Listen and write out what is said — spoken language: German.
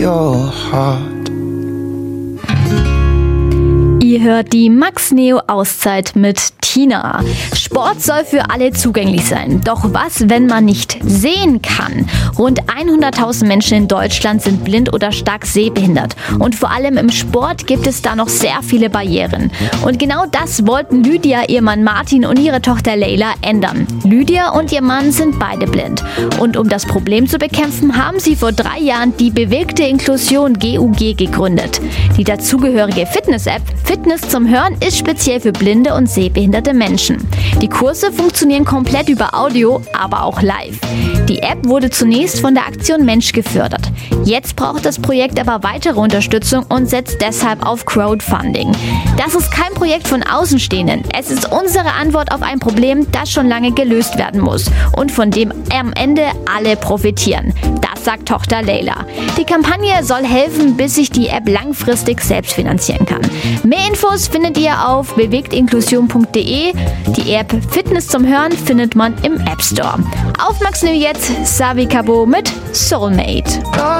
your heart. Ihr hört die Max Neo Auszeit mit Tina. Sport soll für alle zugänglich sein. Doch was, wenn man nicht sehen kann? Rund 100.000 Menschen in Deutschland sind blind oder stark sehbehindert. Und vor allem im Sport gibt es da noch sehr viele Barrieren. Und genau das wollten Lydia, ihr Mann Martin und ihre Tochter Leila ändern. Lydia und ihr Mann sind beide blind. Und um das Problem zu bekämpfen, haben sie vor 3 Jahren die Bewegte Inklusion GUG gegründet. Die dazugehörige Fitness-App Fitness zum Hören ist speziell für blinde und sehbehinderte Menschen. Die Kurse funktionieren komplett über Audio, aber auch live. Die App wurde zunächst von der Aktion Mensch gefördert. Jetzt braucht das Projekt aber weitere Unterstützung und setzt deshalb auf Crowdfunding. Das ist kein Projekt von Außenstehenden. Es ist unsere Antwort auf ein Problem, das schon lange gelöst werden muss und von dem am Ende alle profitieren. Das sagt Tochter Leila. Die Kampagne soll helfen, bis sich die App langfristig selbst finanzieren kann. Mehr Infos findet ihr auf bewegtinklusion.de. Die App Fitness zum Hören findet man im App Store. Auf Max Neo jetzt, Savi Cabo mit Soulmate.